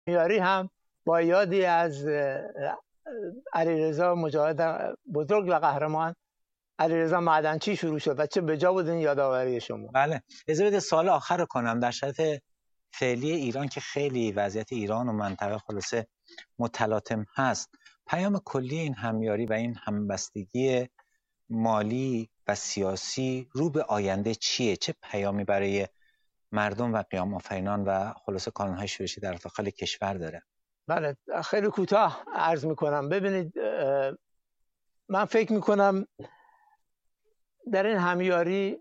یاری هم با یادی از علیرضا مجاهد بزرگ و قهرمان علیرضا معدنچی شروع شد و چه بجا بود این یادآوری شما. بله، اجازه بده سوال آخر رو کنم. در شرایط فعلی ایران که خیلی وضعیت ایران و منطقه خلاصه متلاطم هست، پیام کلی این همیاری و این همبستگی مالی و سیاسی رو به آینده چیه؟ چه پیامی برای مردم و قیام آفرینان و خلاصه کانون‌های شورشی در داخل کشور داره؟ بله، خیلی کوتاه عرض میکنم. ببینید، من فکر میکنم در این همیاری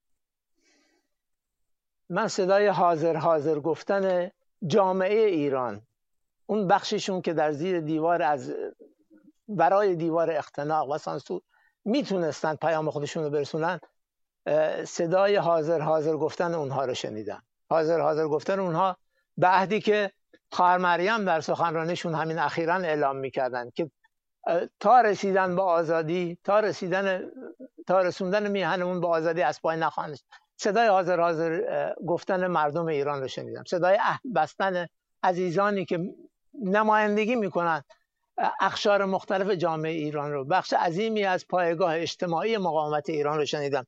من صدای حاضر گفتن جامعه ایران، اون بخششون که در زیر دیوار، از برای دیوار اختناق و سانسور میتونستن پیام خودشون رو برسونن، صدای حاضر گفتن اونها رو شنیدم. حاضر گفتن اونها به عهدی که خواهر مریم در سخنرانیشون همین اخیراً اعلام میکردن که تا رسیدن به آزادی، تا رسوندن میهنمون به آزادی از پای نخواهند. صدای حاضر گفتن مردم ایران رو شنیدم. صدای عهد بستن عزیزانی که نمایندگی میکنن اقشار مختلف جامعه ایران رو، بخش عظیمی از پایگاه اجتماعی مقاومت ایران رو شنیدم.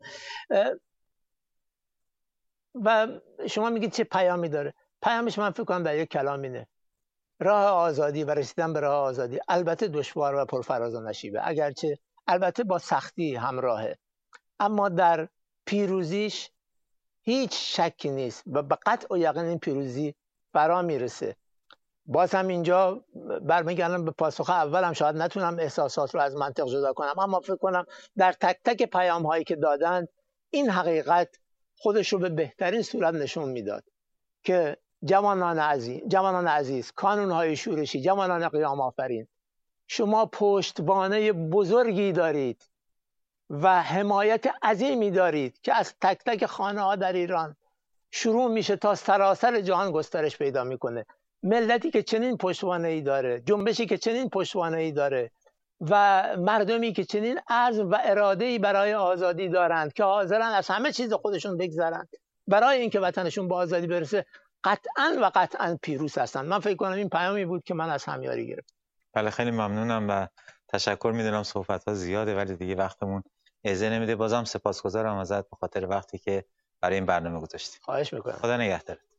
و شما میگید چه پیامی داره؟ پیامش من فکر کنم در یک کلام اینه: راه آزادی و رسیدن به راه آزادی البته دشوار و پرفراز و نشیبه، اگرچه البته با سختی همراهه، اما در پیروزیش هیچ شکی نیست و به قطع و یقین این پیروزی فرا میرسه. باز هم اینجا برمیگردم به پاسخ اولم، شاید نتونم احساسات رو از منطق جدا کنم، اما فکر کنم در تک تک پیام هایی که دادن این حقیقت خودش رو به بهترین صورت نشون میداد که جوانان عزیز، کانون های شورشی، جوانان قیام آفرین، شما پشتوانه بزرگی دارید و حمایت عظیمی دارید که از تک تک خانه ها در ایران شروع میشه تا سراسر جهان گسترش پیدا میکنه. ملتی که چنین پشتوانه‌ای داره، جنبشی که چنین پشتوانه‌ای داره و مردمی که چنین عزم و اراده‌ای برای آزادی دارند که حاضرن از همه چیز خودشون بگذرند برای اینکه وطنشون به آزادی برسه، قطعاً پیروز هستند. من فکر کنم این پیامی بود که من از همیاری گرفتم. بله، خیلی ممنونم و تشکر میدونم. صحبت‌ها زیاده ولی دیگه وقتمون اجازه نمیده. بازم سپاسگزارم ازت به خاطر وقتی که برای این برنامه گذاشتی. خواهش میکنم. خدا نگهدارت.